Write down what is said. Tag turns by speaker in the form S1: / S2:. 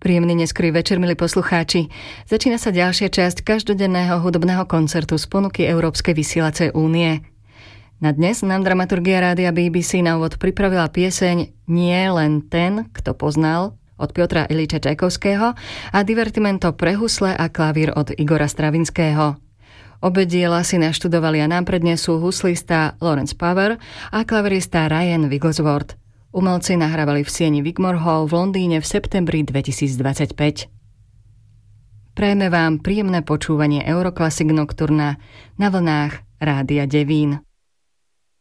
S1: Príjemný neskorý večer, milí poslucháči. Začína sa ďalšia časť každodenného hudobného koncertu z ponuky Európskej vysielacej únie. Na dnes nám dramaturgia rádia BBC na úvod pripravila pieseň Nie len ten, kto poznal od Piotra Iljiča Čajkovského a divertimento pre husle a klavír od Igora Stravinského. Obe diela si naštudovali a nám prednesú huslista Lawrence Power a klavirista Ryan Wigglesworth. Umelci nahrávali v sieni Wigmore Hall v Londýne v septembri 2025. Prajeme vám príjemné počúvanie Euroclassic Nocturna na vlnách Rádia Devín.